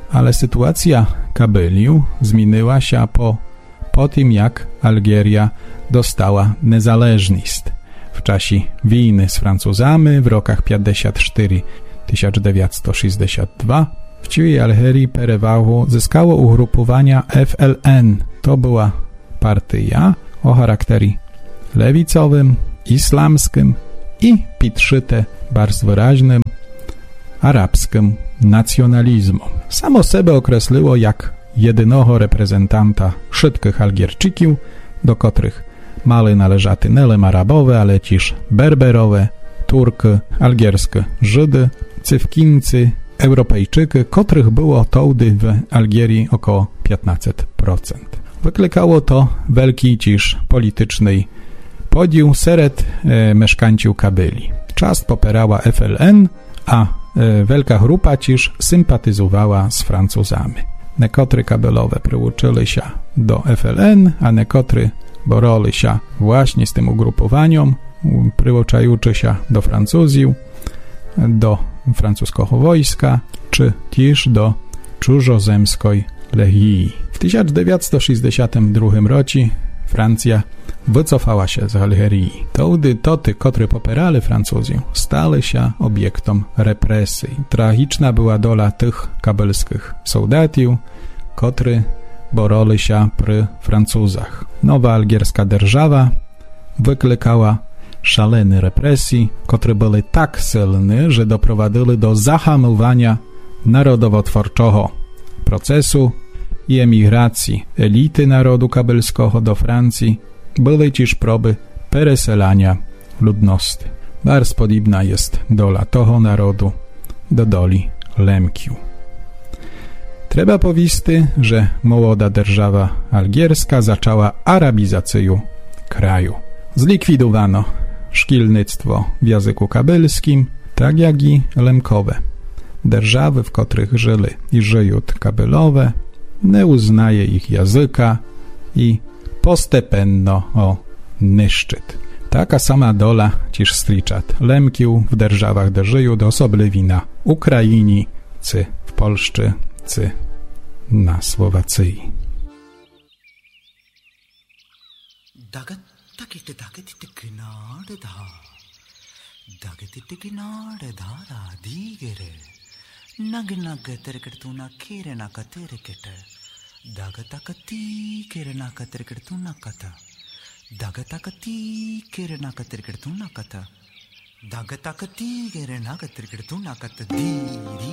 Ale sytuacja Kabyliu zmieniła się po tym, jak Algieria dostała niezależność. W czasie wojny z Francuzami w rokach 54-1962 w całej Algierii przewagę zyskało ugrupowania FLN. To była partia o charakterze lewicowym, islamskim i podszyte bardzo wyraźnym arabskim nacjonalizmem. Samo siebie określiło jak jedynego reprezentanta wszystkich Algierczyków, do których mali należaty nelem arabowe, ale też berberowe, Turki, algierskie Żydy, Cywkińcy, Europejczycy, których było wtedy w Algierii około 15%. Wyklikało to wielki cisz polityczny podział wśród mieszkańców Kabylii. Część popierała FLN, a wielka grupa cisz sympatyzowała z Francuzami. Niektóre kabylowe przyłączyli się do FLN, a niektóre boroli się właśnie z tym ugrupowaniem, przyłączając się do Francuzów, do francuskiego wojska, czy też do cudzoziemskiej legii. W 1962 roku Francja wycofała się z Algierii. Wtedy toty, które popierali Francuzów, stały się obiektem represji. Tragiczna była dola tych kabylskich soldatów, którzy boroli się przy Francuzach. Nowa algierska dzierżawa wyklykała szalene represje, które były tak silne, że doprowadziły do zahamowania narodowotwórczego procesu i emigracji elity narodu kabylskiego do Francji. Były też próby przeselania ludności. Bardzo podobna jest dola tego narodu do doli Lemkiu. Trzeba powiedzieć, że młoda dzierżawa algierska zaczęła arabizację kraju. Zlikwidowano szkolnictwo w języku kabylskim, tak jak i lemkowe. Dzierżawy, w których żyli i żyją kabylowe, nie uznaje ich języka i postepенно niszczyt. Taka sama dola też striczat Lemkiów w dzierżawach, gdzie żyją osobliwi na Ukrainie, czy w Polsce, czy na Słowacji. Nag terkertuna kere naka terekete. Dagataki kere naka terkertuna kata. Dagataki kere naka terkertuna kata. Dagataki kere naka terkertuna kata.